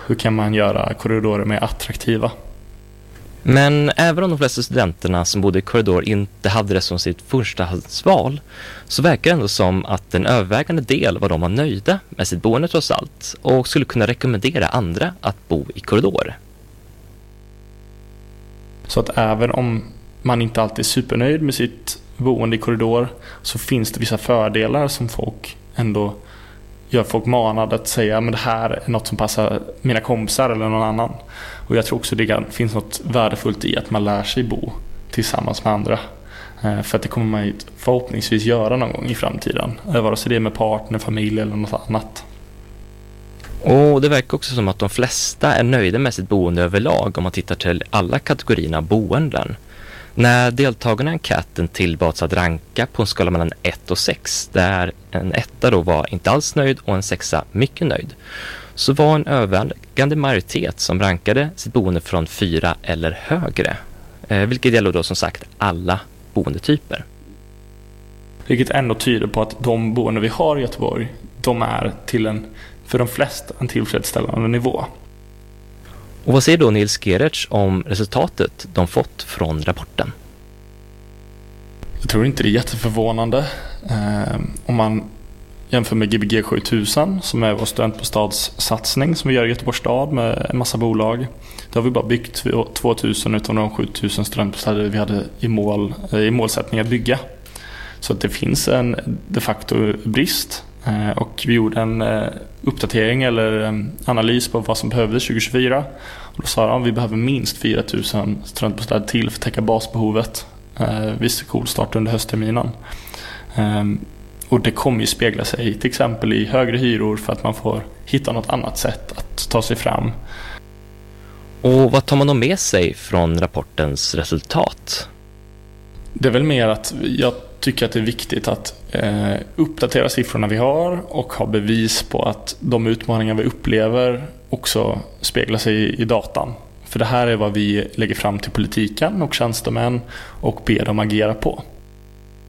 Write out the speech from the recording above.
hur kan man göra korridorer mer attraktiva? Men även om de flesta studenterna som bodde i korridor inte hade det som sitt förstahandsval, så verkar det ändå som att en övervägande del var de var nöjda med sitt boende trots allt och skulle kunna rekommendera andra att bo i korridor. Så att även om man inte alltid är supernöjd med sitt boende i korridor, så finns det vissa fördelar som folk ändå gör folk manade att säga, men det här är något som passar mina kompisar eller någon annan. Och jag tror också det finns något värdefullt i att man lär sig bo tillsammans med andra. För att det kommer man förhoppningsvis göra någon gång i framtiden. Vare sig det är med partner, familj eller något annat. Och det verkar också som att de flesta är nöjda med sitt boende överlag om man tittar till alla kategorierna boenden. När deltagarna i enkäten tillbads att ranka på en skala mellan 1 och 6, där en 1 då var inte alls nöjd och en 6 mycket nöjd, så var en övervägande majoritet som rankade sitt boende från 4 eller högre. Vilket gäller då som sagt alla boendetyper. Vilket ändå tyder på att de boende vi har i Göteborg, de är för de flesta en tillfredsställande nivå. Och vad säger då Nils Gerets om resultatet de fått från rapporten? Jag tror inte det är jätteförvånande. Om man jämför med Gbg 7000 som är vår studentbostadssatsning som vi gör i Göteborgs stad med en massa bolag. Då har vi bara byggt 2000 utav de 7000 studentbostäder vi hade i målsättning att bygga. Så att det finns en de facto brist. Och vi gjorde en uppdatering eller analys på vad som behövdes 2024. Och då sa de att vi behöver minst 4000 studentbostäder till för att täcka basbehovet vid skolstart under höstterminen. Och det kommer ju spegla sig till exempel i högre hyror för att man får hitta något annat sätt att ta sig fram. Och vad tar man då med sig från rapportens resultat? Det är väl mer att jag tycker att det är viktigt att uppdatera siffrorna vi har och ha bevis på att de utmaningar vi upplever också speglar sig i datan. För det här är vad vi lägger fram till politiken och tjänstemän och ber dem agera på.